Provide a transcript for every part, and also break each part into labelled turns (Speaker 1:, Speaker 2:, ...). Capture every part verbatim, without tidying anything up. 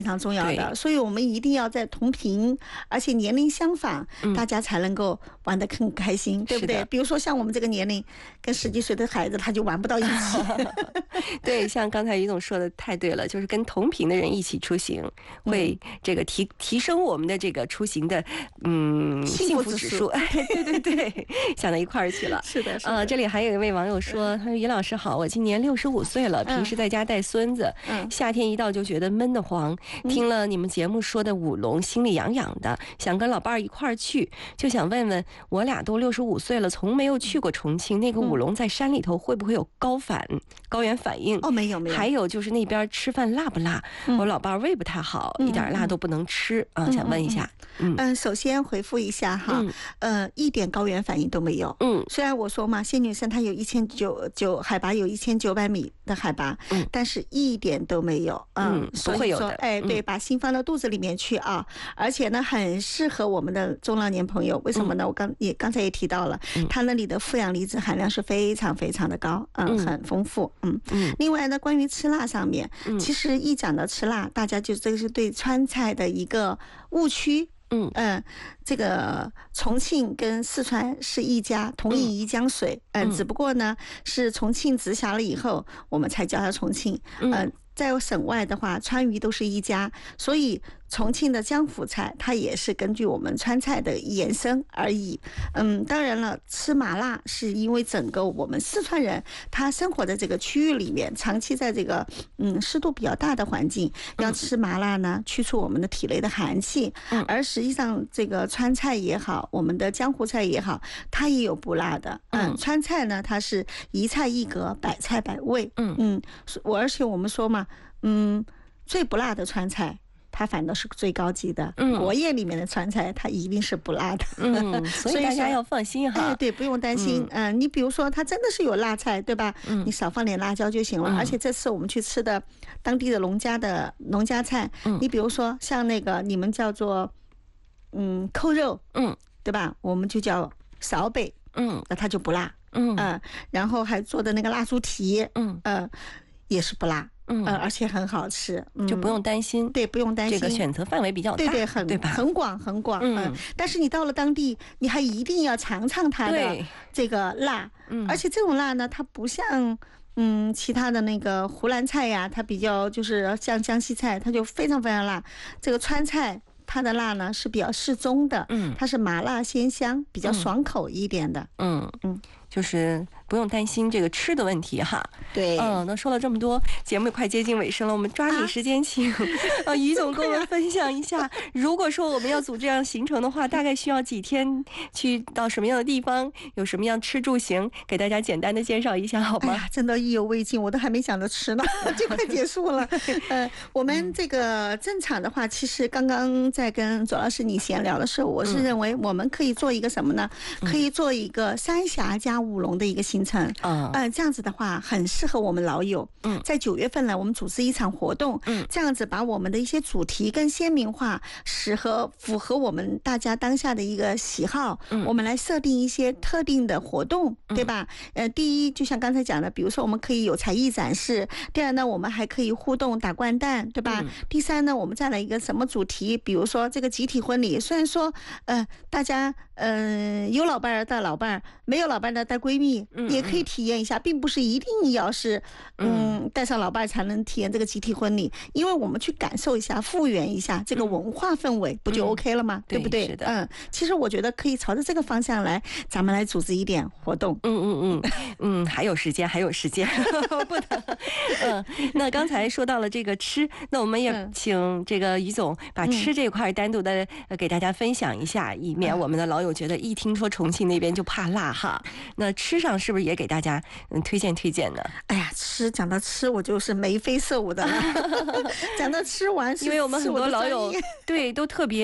Speaker 1: 非常重要的，所以我们一定要在同频，而且年龄相仿，嗯、大家才能够玩得更开心，对不对？比如说像我们这个年龄，跟十几岁的孩子他就玩不到一起。
Speaker 2: 对，像刚才于总说的太对了，就是跟同频的人一起出行，会这个提提升我们的这个出行的嗯幸福指数。对对对，想到一块儿去了。
Speaker 1: 是的，是的。
Speaker 2: 呃，这里还有一位网友说，他说：“于老师好，我今年六十五岁了，平时在家带孙子，嗯、夏天一到就觉得闷得慌。”听了你们节目说的舞龙，心里痒痒的，想跟老伴儿一块儿去，就想问问，我俩都六十五岁了，从没有去过重庆，那个舞龙在山里头会不会有高反、高原反应？
Speaker 1: 哦，没有没有。
Speaker 2: 还有就是那边吃饭辣不辣？嗯、我老伴儿胃不太好，嗯、一点辣都不能吃啊、嗯，想问一下。
Speaker 1: 嗯嗯，首先回复一下哈，嗯、呃，一点高原反应都没有。嗯，虽然我说嘛，仙女山它有一千九九海拔有一千九百米的海拔，嗯，但是一点都没有。嗯，
Speaker 2: 嗯不会有的。
Speaker 1: 哎，对，把心放到肚子里面去啊！而且呢，很适合我们的中老年朋友。为什么呢？我刚也刚才也提到了，它那里的负氧离子含量是非常非常的高，嗯，很丰富，嗯嗯。另外呢，关于吃辣上面，其实一讲到吃辣，大家就这个是对川菜的一个误区。嗯嗯，这个重庆跟四川是一家，同饮一江水，嗯，只不过呢是重庆直辖了以后，我们才叫它重庆，嗯。在省外的话，川渝都是一家，所以重庆的江湖菜它也是根据我们川菜的延伸而已。嗯，当然了，吃麻辣是因为整个我们四川人他生活在这个区域里面，长期在这个嗯湿度比较大的环境，要吃麻辣呢，去除我们的体内的寒气。而实际上，这个川菜也好，我们的江湖菜也好，它也有不辣的。嗯，川菜呢，它是一菜一格，百菜百味。嗯嗯，我而且我们说嘛。嗯，最不辣的川菜，它反倒是最高级的。嗯，国宴里面的川菜，它一定是不辣的。
Speaker 2: 嗯，所以大家要放心哈。
Speaker 1: 哎，对，不用担心。嗯、呃，你比如说，它真的是有辣菜，对吧？嗯，你少放点辣椒就行了。嗯、而且这次我们去吃的当地的农家的农家菜，嗯，你比如说像那个你们叫做嗯扣肉，嗯，对吧？我们就叫勺北，嗯，那它就不辣。嗯嗯、呃，然后还做的那个辣猪蹄，嗯呃，也是不辣。嗯，而且很好吃，
Speaker 2: 嗯、就不用担心。
Speaker 1: 对，不用担心。
Speaker 2: 这个选择范围比较大，
Speaker 1: 对对，很
Speaker 2: 对吧？
Speaker 1: 很广很广。嗯、呃，但是你到了当地，你还一定要尝尝它的这个辣。嗯，而且这种辣呢，它不像嗯其他的那个湖南菜呀，它比较就是像江西菜，它就非常非常辣。这个川菜。它的辣呢是比较适中的，嗯，它是麻辣鲜香，比较爽口一点的，
Speaker 2: 嗯嗯，就是不用担心这个吃的问题哈。
Speaker 1: 对，
Speaker 2: 嗯，那说了这么多，节目快接近尾声了，我们抓紧时间请呃于总跟我们分享一下，如果说我们要组这样行程的话，大概需要几天，去到什么样的地方，有什么样吃住行，给大家简单的介绍一下好吗？
Speaker 1: 哎呀，真的意犹未尽，我都还没想着吃呢，就快结束了。呃，我们这个正常的话，其实刚刚在跟左老师你闲聊的时候，我是认为我们可以做一个什么呢？嗯、可以做一个三峡加舞龙的一个行程。嗯、呃，这样子的话很适合我们老友。嗯，在九月份呢，我们组织一场活动。嗯，这样子把我们的一些主题更鲜明化，适合符合我们大家当下的一个喜好。嗯，我们来设定一些特定的活动，对吧？呃，第一，就像刚才讲的，比如说我们可以有才艺展示；第二呢，我们还可以互动打掼蛋，对吧？嗯、第三呢，我们再来一个什么主题？比如说这个集体婚礼，虽然说呃大家嗯、呃、有老伴儿带老伴儿，没有老伴儿的带闺蜜，也可以体验一下，并不是一定要是嗯带上老伴儿才能体验这个集体婚礼，因为我们去感受一下，复原一下这个文化氛围，不就 OK 了吗？嗯、对不对？
Speaker 2: 是的。
Speaker 1: 嗯，其实我觉得可以朝着这个方向来，咱们来组织一点活动。
Speaker 2: 嗯嗯嗯嗯，还有时间，还有时间，不能。嗯，那刚才说到了这个吃，那我们也请这个于总把吃这块单独的给大家分享一下，以免我们的老友觉得一听说重庆那边就怕辣哈。那吃上是不是也给大家嗯推荐推荐呢？
Speaker 1: 哎呀，吃讲到吃我就是眉飞色舞的了。讲到吃完，
Speaker 2: 因为我们很多老友对都特别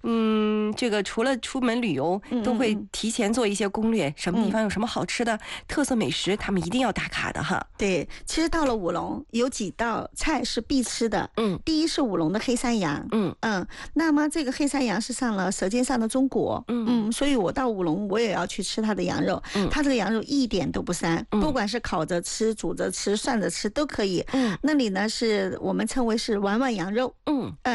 Speaker 2: 嗯，这个除了出门旅游，都会提前做一些攻略，什么地方有什么好吃的特色美食，他们一定要打卡的哈。
Speaker 1: 对，其实到了武隆，有几道菜是必吃的。嗯，第一是武隆的黑山羊。嗯嗯，那么这个黑山羊是上了《舌尖上的中国》。嗯嗯，所以我到武隆，我也要去吃它的羊肉。嗯，它这个羊肉一点都不膻，不管是烤着吃、煮着吃、涮着吃都可以。嗯，那里呢是我们称为是碗碗羊肉。嗯。